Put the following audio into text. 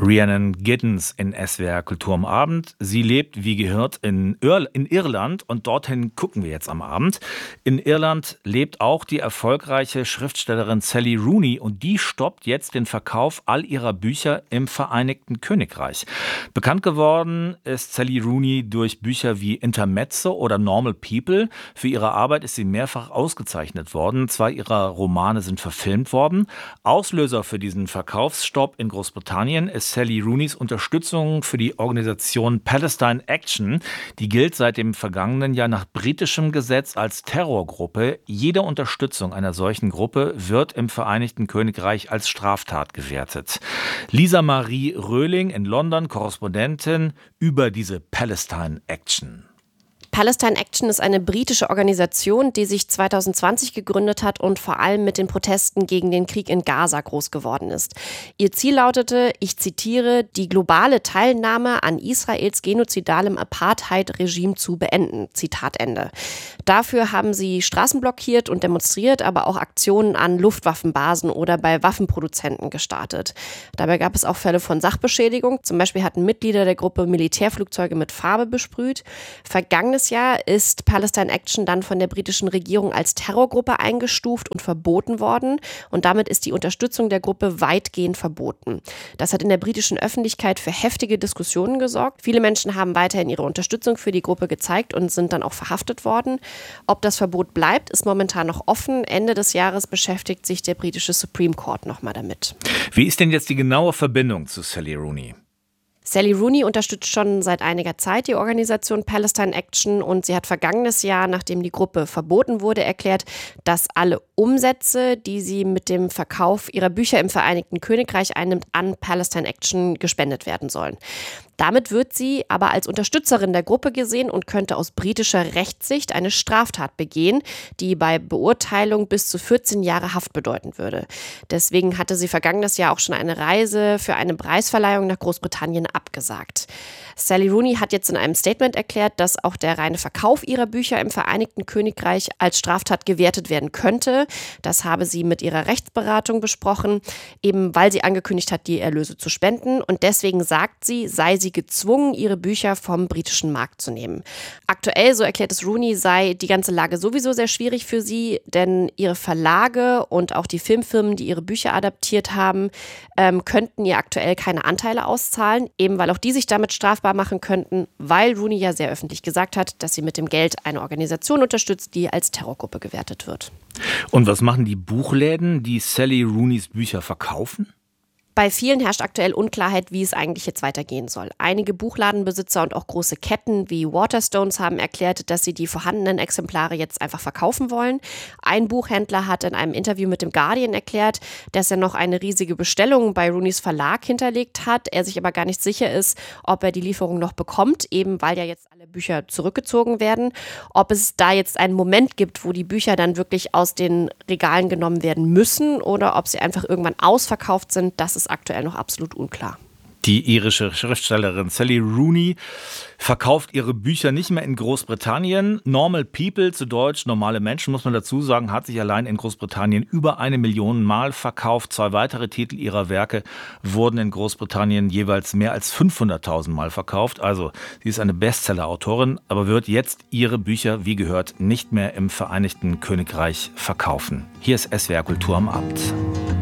Rhiannon Giddens in SWR Kultur am Abend. Sie lebt, wie gehört, in Irland und dorthin gucken wir jetzt am Abend. In Irland lebt auch die erfolgreiche Schriftstellerin Sally Rooney und die stoppt jetzt den Verkauf all ihrer Bücher im Vereinigten Königreich. Bekannt geworden ist Sally Rooney durch Bücher wie Intermezzo oder Normal People. Für ihre Arbeit ist sie mehrfach ausgezeichnet worden. 2 ihrer Romane sind verfilmt worden. Auslöser für diesen Verkaufsstopp in Großbritannien ist Sally Rooneys Unterstützung für die Organisation Palestine Action. Die gilt seit dem vergangenen Jahr nach britischem Gesetz als Terrorgruppe. Jede Unterstützung einer solchen Gruppe wird im Vereinigten Königreich als Straftat gewertet. Lisa Marie Röhling in London, Korrespondentin über diese Palestine Action. Palestine Action ist eine britische Organisation, die sich 2020 gegründet hat und vor allem mit den Protesten gegen den Krieg in Gaza groß geworden ist. Ihr Ziel lautete, ich zitiere, die globale Teilnahme an Israels genozidalem Apartheid-Regime zu beenden. Zitat Ende. Dafür haben sie Straßen blockiert und demonstriert, aber auch Aktionen an Luftwaffenbasen oder bei Waffenproduzenten gestartet. Dabei gab es auch Fälle von Sachbeschädigung. Zum Beispiel hatten Mitglieder der Gruppe Militärflugzeuge mit Farbe besprüht. Vergangenes Jahr ist Palestine Action dann von der britischen Regierung als Terrorgruppe eingestuft und verboten worden. Und damit ist die Unterstützung der Gruppe weitgehend verboten. Das hat in der britischen Öffentlichkeit für heftige Diskussionen gesorgt. Viele Menschen haben weiterhin ihre Unterstützung für die Gruppe gezeigt und sind dann auch verhaftet worden. Ob das Verbot bleibt, ist momentan noch offen. Ende des Jahres beschäftigt sich der britische Supreme Court nochmal damit. Wie ist denn jetzt die genaue Verbindung zu Sally Rooney? Sally Rooney unterstützt schon seit einiger Zeit die Organisation Palestine Action und sie hat vergangenes Jahr, nachdem die Gruppe verboten wurde, erklärt, dass alle Umsätze, die sie mit dem Verkauf ihrer Bücher im Vereinigten Königreich einnimmt, an Palestine Action gespendet werden sollen. Damit wird sie aber als Unterstützerin der Gruppe gesehen und könnte aus britischer Rechtssicht eine Straftat begehen, die bei Beurteilung bis zu 14 Jahre Haft bedeuten würde. Deswegen hatte sie vergangenes Jahr auch schon eine Reise für eine Preisverleihung nach Großbritannien abgesagt. Sally Rooney hat jetzt in einem Statement erklärt, dass auch der reine Verkauf ihrer Bücher im Vereinigten Königreich als Straftat gewertet werden könnte. Das habe sie mit ihrer Rechtsberatung besprochen, eben weil sie angekündigt hat, die Erlöse zu spenden. Und deswegen sagt sie, sei sie gezwungen, ihre Bücher vom britischen Markt zu nehmen. Aktuell, so erklärt es Rooney, sei die ganze Lage sowieso sehr schwierig für sie, denn ihre Verlage und auch die Filmfirmen, die ihre Bücher adaptiert haben, könnten ihr aktuell keine Anteile auszahlen, eben weil auch die sich damit strafbar machen könnten, weil Rooney ja sehr öffentlich gesagt hat, dass sie mit dem Geld eine Organisation unterstützt, die als Terrorgruppe gewertet wird. Und was machen die Buchläden, die Sally Rooneys Bücher verkaufen? Bei vielen herrscht aktuell Unklarheit, wie es eigentlich jetzt weitergehen soll. Einige Buchladenbesitzer und auch große Ketten wie Waterstones haben erklärt, dass sie die vorhandenen Exemplare jetzt einfach verkaufen wollen. Ein Buchhändler hat in einem Interview mit dem Guardian erklärt, dass er noch eine riesige Bestellung bei Rooneys Verlag hinterlegt hat, er sich aber gar nicht sicher ist, ob er die Lieferung noch bekommt, eben weil ja jetzt alle Bücher zurückgezogen werden. Ob es da jetzt einen Moment gibt, wo die Bücher dann wirklich aus den Regalen genommen werden müssen oder ob sie einfach irgendwann ausverkauft sind, das ist aktuell noch absolut unklar. Die irische Schriftstellerin Sally Rooney verkauft ihre Bücher nicht mehr in Großbritannien. Normal People, zu Deutsch normale Menschen, muss man dazu sagen, hat sich allein in Großbritannien über 1 Million Mal verkauft. 2 weitere Titel ihrer Werke wurden in Großbritannien jeweils mehr als 500.000 Mal verkauft. Also sie ist eine Bestseller-Autorin, aber wird jetzt ihre Bücher, wie gehört, nicht mehr im Vereinigten Königreich verkaufen. Hier ist SWR Kultur am Abend.